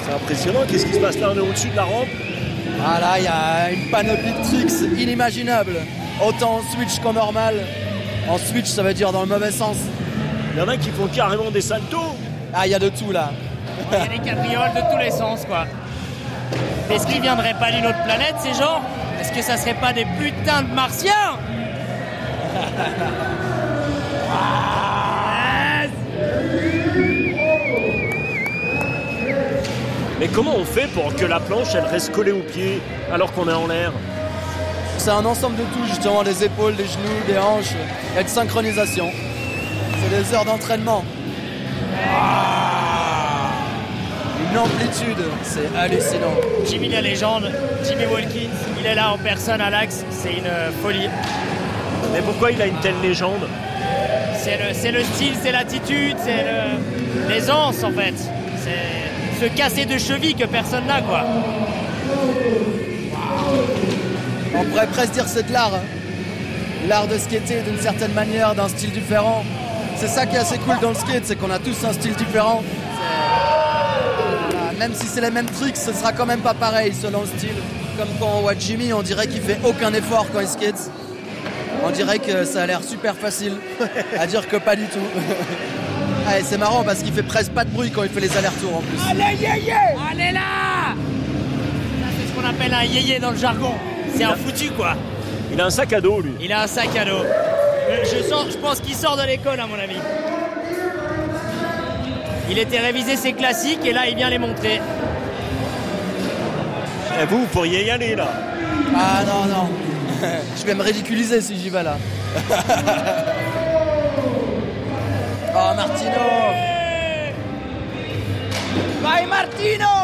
C'est impressionnant, qu'est-ce qui se passe là? On est au-dessus de la rampe. Ah là, il y a une panoplie de tricks inimaginables. Autant en switch qu'en normal. En switch, ça veut dire dans le mauvais sens. Il y en a qui font carrément des saltos. Ah, il y a de tout là. Il y a des cabrioles de tous les sens, quoi. Est-ce qu'ils viendraient pas d'une autre planète, ces gens? Est-ce que ça serait pas des putains de martiens? Mais comment on fait pour que la planche elle reste collée aux pieds alors qu'on est en l'air? C'est un ensemble de tout, justement, des épaules, des genoux, des hanches, et de synchronisation. C'est des heures d'entraînement. Une amplitude, c'est hallucinant. Jimmy la légende, Jimmy Watkins, il est là en personne à l'axe, c'est une folie. Mais pourquoi il a une telle légende? C'est le style, c'est l'attitude, c'est l'aisance en fait. C'est ce cassé de cheville que personne n'a, quoi. On pourrait presque dire que c'est de l'art. Hein. L'art de skater d'une certaine manière, d'un style différent. C'est ça qui est assez cool dans le skate, c'est qu'on a tous un style différent. Voilà, même si c'est les mêmes tricks, ce sera quand même pas pareil selon le style. Comme quand on voit Jimmy, on dirait qu'il fait aucun effort quand il skate. On dirait que ça a l'air super facile, à dire que pas du tout. Ah, et c'est marrant parce qu'il fait presque pas de bruit quand il fait les allers-retours en plus. Allez, yéyé! Allez là! C'est ce qu'on appelle un yéyé dans le jargon. C'est un foutu, quoi. Il a un sac à dos, lui. Il a un sac à dos. Je pense qu'il sort de l'école, à mon avis. Il était révisé ses classiques et là, il vient les montrer. Et vous pourriez y aller, là. Ah non. Je vais me ridiculiser si j'y vais là. Oh Martino! Vai Martino!